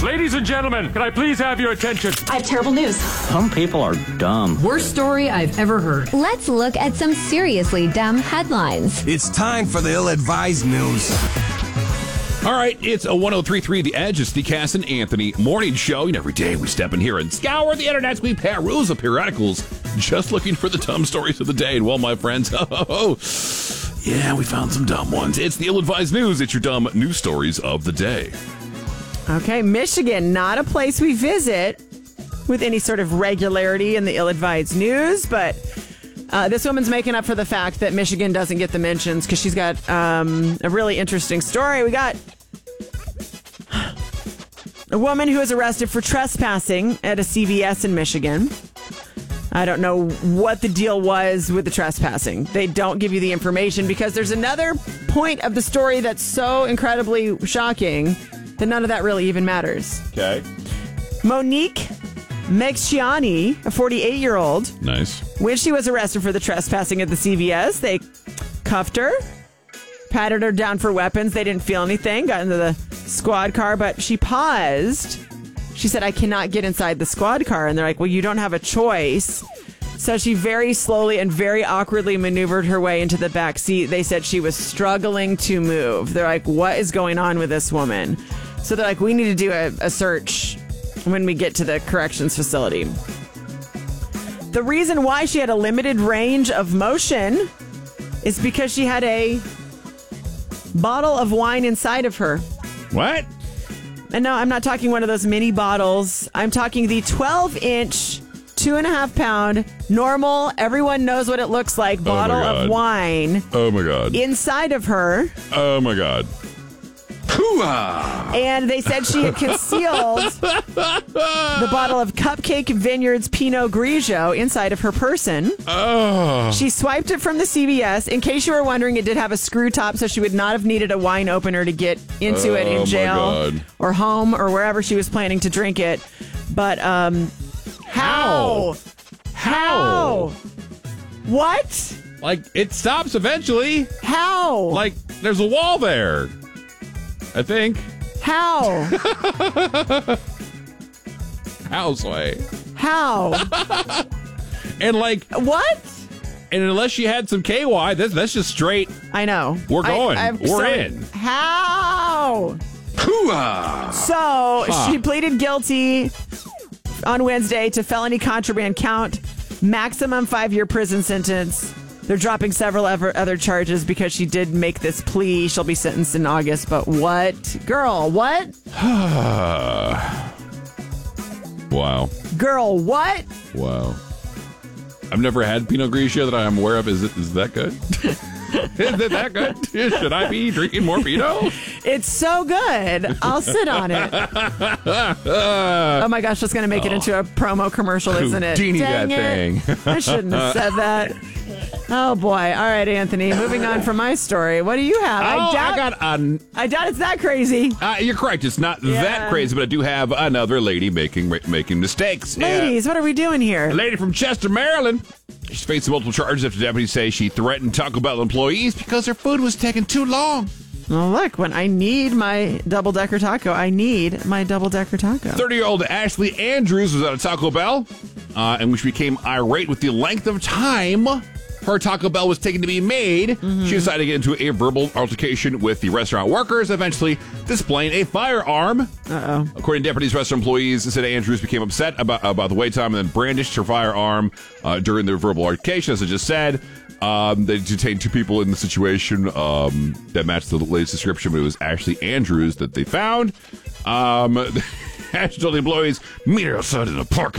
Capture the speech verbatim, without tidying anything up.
Ladies and gentlemen, can I please have your attention? I have terrible news. Some people are dumb. Worst story I've ever heard. Let's look at some seriously dumb headlines. It's time for the ill-advised news. All right, it's a one oh three point three The Edge. It's the Cass and Anthony morning show. And every day we step in here and scour the internet. We peruse the periodicals, just looking for the dumb stories of the day. And well, my friends, oh, oh, oh, yeah, we found some dumb ones. It's the ill-advised news. It's your dumb news stories of the day. Okay, Michigan, not a place we visit with any sort of regularity in the ill-advised news, but uh, this woman's making up for the fact that Michigan doesn't get the mentions because she's got um, a really interesting story. We got a woman who was arrested for trespassing at a C V S in Michigan. I don't know what the deal was with the trespassing. They don't give you the information because there's another point of the story that's so incredibly shocking that none of that really even matters. Okay. Monique Mexiani, a forty-eight-year-old. Nice. When she was arrested for the trespassing at the C V S, they cuffed her, patted her down for weapons. They didn't feel anything, got into the squad car, but she paused. She said, I cannot get inside the squad car. And they're like, well, you don't have a choice. So she very slowly and very awkwardly maneuvered her way into the back seat. They said she was struggling to move. They're like, what is going on with this woman? So they're like, we need to do a, a search when we get to the corrections facility. The reason why she had a limited range of motion is because she had a bottle of wine inside of her. What? And no, I'm not talking one of those mini bottles. I'm talking the twelve-inch, two and a half pound, normal, everyone knows what it looks like, bottle oh of wine. Oh, my God. Inside of her. Oh, my God. And they said she had concealed the bottle of Cupcake Vineyards Pinot Grigio inside of her person. Oh. She swiped it from the C V S. In case you were wondering, it did have a screw top, so she would not have needed a wine opener to get into oh, it in jail God. or home or wherever she was planning to drink it. But um, how? How? How? What? Like, it stops eventually. How? Like, there's a wall there. I think. How? Houseway. How? And like what? And unless she had some K Y, that's that's just straight. I know. We're going. I, We're so, in. How? Hoo-ah. So huh. she pleaded guilty on Wednesday to felony contraband count, maximum five-year prison sentence. They're dropping several other charges because she did make this plea. She'll be sentenced in August. But what? Girl, what? Wow. Girl, what? Wow. I've never had Pinot Grigio that I am aware of. Is it? Is that good? Is it that good? Should I be drinking more Pinot? It's so good. I'll sit on it. Oh my gosh, that's going to make it into a promo commercial, isn't it? Houdini Dang that it. thing. I shouldn't have said that. Oh boy. All right, Anthony. Moving on from my story. What do you have? Oh, I doubt, I got an, I doubt it's that crazy. uh, you're correct. It's not Yeah. that crazy, but I do have another lady making making mistakes. Ladies, what are we doing here? A lady from Chester, Maryland. She's facing multiple charges after deputies say she threatened Taco Bell employees because her food was taking too long. Well, look, when I need my double-decker taco, I need my double-decker taco. thirty-year-old Ashley Andrews was at a Taco Bell, uh, and she became irate with the length of time her Taco Bell was taken to be made. Mm-hmm. She decided to get into a verbal altercation with the restaurant workers, eventually displaying a firearm. Uh-oh. According to deputies, restaurant employees said Andrews became upset about, about the wait time and then brandished her firearm uh, during the verbal altercation, as I just said. Um, they detained two people in the situation um, that matched the latest description, but it was Ashley Andrews that they found. Um, Ashley told the employees, meet her outside in the parking